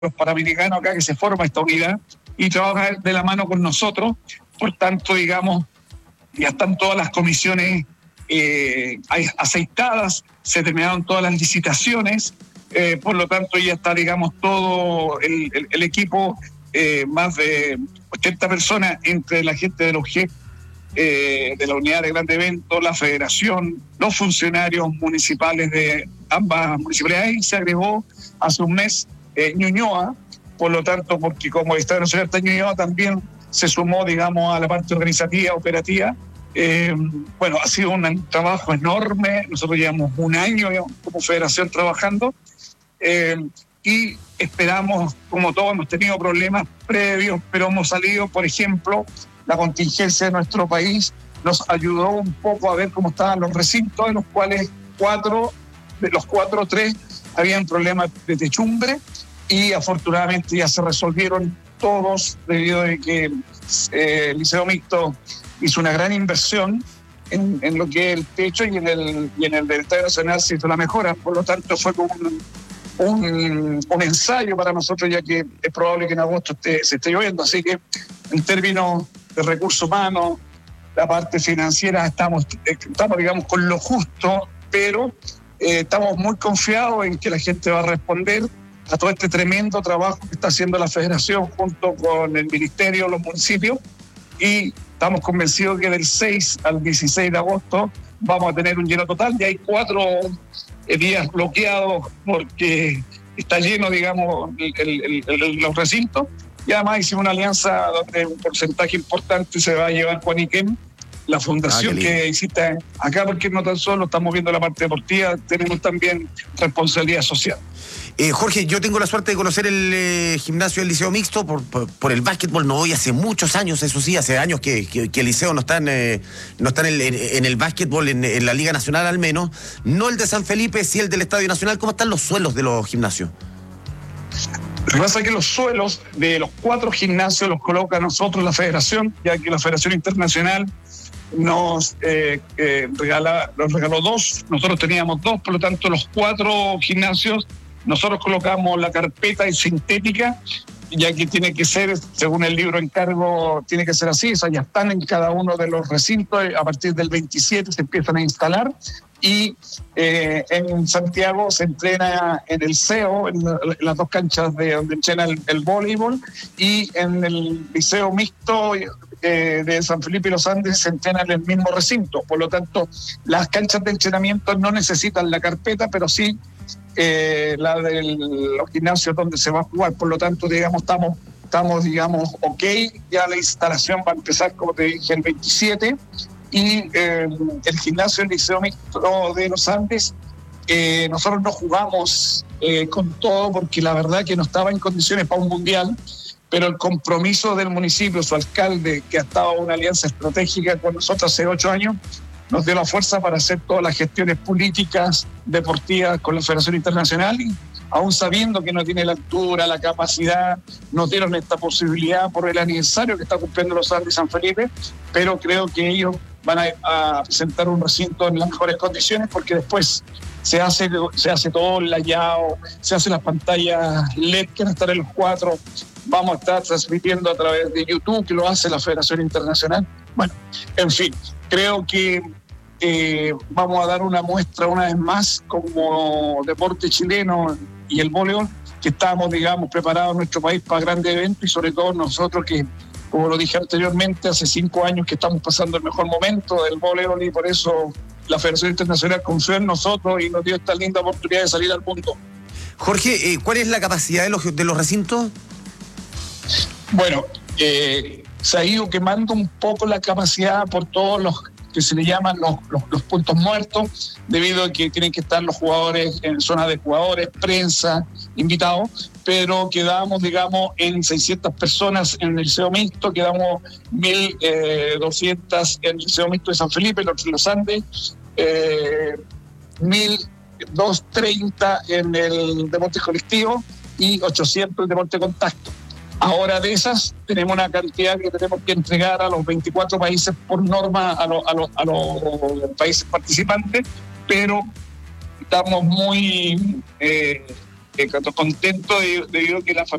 los panamericanos acá, que se forma esta unidad y trabaja de la mano con nosotros. Por tanto, digamos, ya están todas las comisiones aceitadas, se terminaron todas las licitaciones, por lo tanto ya está, digamos, todo el equipo, más de 80 personas entre la gente de los GEC, de la unidad de grandes eventos, la federación, los funcionarios municipales de ambas municipalidades, y se agregó hace un mes Ñuñoa, por lo tanto, porque como el Estadio Nacional está en Ñuñoa, también se sumó, digamos, a la parte organizativa, operativa. Bueno, ha sido un trabajo enorme. Nosotros llevamos un año como federación trabajando, y esperamos, como todos, hemos tenido problemas previos, pero hemos salido. Por ejemplo, la contingencia de nuestro país nos ayudó un poco a ver cómo estaban los recintos, de los cuales tres habían problemas de techumbre, y afortunadamente ya se resolvieron todos, debido a que el Liceo Mixto hizo una gran inversión en lo que es el techo, y en el del Estadio Nacional se hizo la mejora. Por lo tanto, fue como un ensayo para nosotros, ya que es probable que en agosto se esté lloviendo. Así que en términos de recursos humanos, la parte financiera, estamos digamos, con lo justo, pero estamos muy confiados en que la gente va a responder a todo este tremendo trabajo que está haciendo la federación junto con el ministerio, los municipios, y estamos convencidos que del 6 al 16 de agosto vamos a tener un lleno total. Ya hay 4 días bloqueados porque está lleno, digamos, los recintos, y además hicimos una alianza donde un porcentaje importante se va a llevar Juaniquem, la fundación que existe acá, porque no tan solo estamos viendo la parte deportiva, tenemos también responsabilidad social. Jorge, yo tengo la suerte de conocer el gimnasio del Liceo Mixto por el básquetbol. No voy hace muchos años, eso sí, hace años que el Liceo no está en el básquetbol, en la Liga Nacional al menos. No el de San Felipe, sí el del Estadio Nacional. ¿Cómo están los suelos de los gimnasios? Lo que pasa es que los suelos de los 4 gimnasios los coloca nosotros la federación, ya que la Federación Internacional nos regaló 2, nosotros teníamos 2, por lo tanto los 4 gimnasios nosotros colocamos la carpeta sintética, ya que tiene que ser, según el libro encargo, tiene que ser así. O sea, ya están en cada uno de los recintos, a partir del 27 se empiezan a instalar, y en Santiago se entrena en el CEO, en las 2 canchas de donde entrena el voleibol, y en el Liceo Mixto de San Felipe y los Andes se entrena en el mismo recinto. Por lo tanto, las canchas de entrenamiento no necesitan la carpeta, pero sí la de los gimnasios donde se va a jugar. Por lo tanto, digamos, estamos digamos, ok. Ya la instalación va a empezar, como te dije, el 27, y el gimnasio del Liceo Mixto de los Andes, nosotros no jugamos con todo, porque la verdad que no estaba en condiciones para un mundial, pero el compromiso del municipio, su alcalde, que ha estado en una alianza estratégica con nosotros hace 8 años, nos dio la fuerza para hacer todas las gestiones políticas, deportivas con la Federación Internacional, y aún sabiendo que no tiene la altura, la capacidad, nos dieron esta posibilidad por el aniversario que está cumpliendo los Andes y San Felipe, pero creo que ellos van a presentar un recinto en las mejores condiciones, porque después se hace todo el layout, se hacen las pantallas LED que van a estar en los 4, vamos a estar transmitiendo a través de YouTube, que lo hace la Federación Internacional. Bueno, en fin, creo que vamos a dar una muestra una vez más como deporte chileno y el voleibol, que estamos, digamos, preparados en nuestro país para grandes eventos, y sobre todo nosotros que, como lo dije anteriormente, hace 5 años que estamos pasando el mejor momento del voleibol, y por eso la Federación Internacional confió en nosotros y nos dio esta linda oportunidad de salir al mundo. Jorge, ¿cuál es la capacidad de los recintos? Bueno, se ha ido quemando un poco la capacidad por todos los que se le llaman los puntos muertos, debido a que tienen que estar los jugadores en zona de jugadores, prensa, invitados, pero quedamos, digamos, en 600 personas en el Liceo Mixto, quedamos 1.200 en el Liceo Mixto de San Felipe, los Andes, 1.230 en el deporte colectivo y 800 en el deporte de contacto. Ahora, de esas tenemos una cantidad que tenemos que entregar a los 24 países por norma, a los países participantes, pero estamos muy contento debido a que la familia